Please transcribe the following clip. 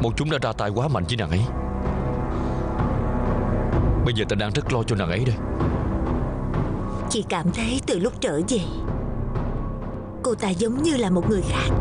Bọn chúng đã ra tay quá mạnh với nàng ấy. Bây giờ ta đang rất lo cho nàng ấy đây. Chị cảm thấy từ lúc trở về, cô ta giống như là một người khác.